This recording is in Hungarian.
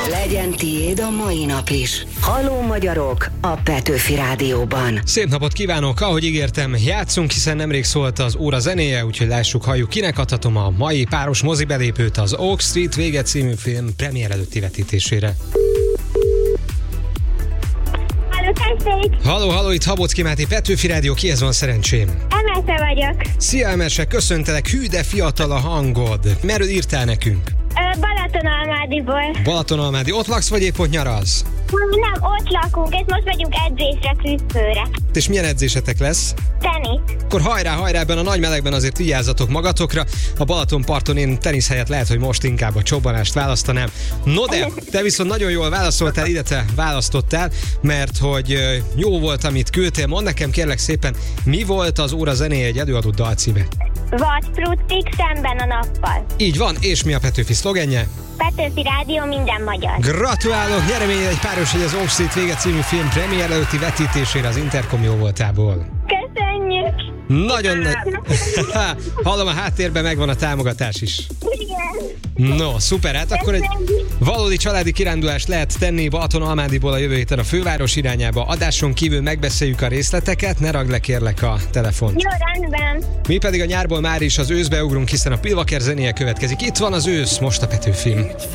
Legyen tiéd a mai nap is. Halló magyarok a Petőfi Rádióban. Szép napot kívánok, ahogy ígértem, játszunk, hiszen nemrég szólt az óra zenéje, úgyhogy lássuk, halljuk, kinek adhatom a mai páros mozibelépőt az Oak Street Vége című film premier előtti vetítésére. Halló, itt Habocki Máté, Petőfi Rádió, kihez van szerencsém? Emese vagyok. Szia Emese, köszöntelek, hű de fiatal a hangod. Merről írtál nekünk? Balatonalmádiból. Balatonalmádi, ott laksz vagy épp ott nyaralsz? Nem, ott lakunk, és most megyünk edzésre Küszfőre. És milyen edzésetek lesz? Tenisz. Akkor hajrá, ebben a nagy melegben azért vigyázzatok magatokra. A Balatonparton én tenisz helyett lehet, hogy most inkább a csobbanást választanám. No de, te viszont nagyon jól válaszoltál, ide te választottál, mert hogy jó volt, amit küldtél. Mondd nekem kérlek szépen, mi volt az óra zenéje egy előadott dalcíme? Vadpruttik szemben a nappal. Így van, és mi a Petőfi szlogenje? Petőfi Rádió minden magyar. Gratulálok, nyereményed egy páros, hogy az Oak Street Vége című film premier előtti vetítésére az Intercom jó voltából. Köszönjük! Nagyon nagy... Hallom, a háttérben megvan a támogatás is. Igen. No, szuper, hát akkor egy valódi családi kirándulást lehet tenni Balatonalmádiból a jövő héten a főváros irányába. Adáson kívül megbeszéljük a részleteket, ne ragd le kérlek a telefont. Jó, rendben. Mi pedig a nyárból már is az őszbe ugrunk, hiszen a Pilvaker zenéje következik. Itt van az ősz, most a Petőfi.